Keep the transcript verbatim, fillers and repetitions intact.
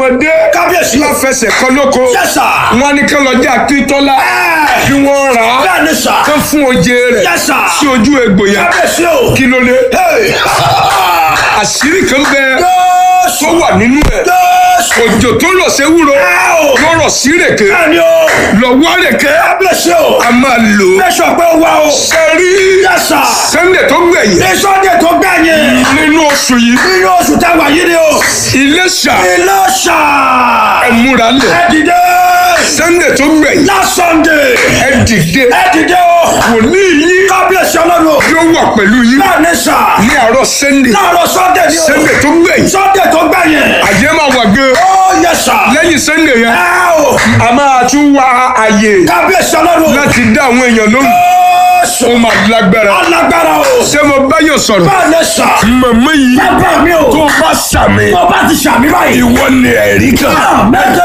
ọmọdé kábíyèsí láfẹsẹ̀ kan lóko Yes, sir. wọn ní kí lọ́jà Akíntọ́lá Ẹ̀. kí wọ́n rà á bẹ́ẹ̀ ni sà. kán fún oje rẹ̀ Yes, sir. sí ojú egbò yẹn kábíyèsí o. kí ló dé Hey. àṣírí kan bẹ tó Jésù. wà nínú ẹ̀ Jésù. òjò tó rọ̀ séwúro Ẹ o. tó rọ̀ sí rèké bẹ́ẹ̀ ni o. lọ́wọ́ rèké kábíyèsí o. a máa lò ó bẹ́ẹ̀ sọ pé ó wá o. sẹ́rí Yes, sir. Sunday tó gbẹ̀yìn ní Sunday tó gbẹ̀yìn. nínú oṣù yìí nínú oṣù táwa yìí ni o. Iléṣà Ìlọ́ṣà. ẹ múra lẹ̀ ẹ dìde. Sunday tó gbẹ̀yìn last Sunday. ẹ dìde ẹ dìde o. wòlíì yìí kábíyèsí ọlọ́run o. yóò wà pẹ̀lú yín bẹ́ẹ̀ ni sà. ní àárọ̀ Sunday láàárọ̀ Sunday ni o. Sunday tó gbẹ̀yìn Sunday tó gbẹ̀yìn. àjẹ́ máa wà gan ó yẹ sà. lẹ́yìn Sunday yẹn ẹ o. a máa tún wá àyè kábíyèsí ọlọ́run o. láti dá àwọn èèyàn lóhùn Jésù. ó máa lágbára alágbára o. ṣé mo bá yàn sọ̀rọ̀ bẹ́ẹ̀ ni sà. màmá yìí bàbá mi o. tó bá sàmì tó bá ti sàmì báyìí. ìwọ ni ẹ̀rí kan. mẹ́jọ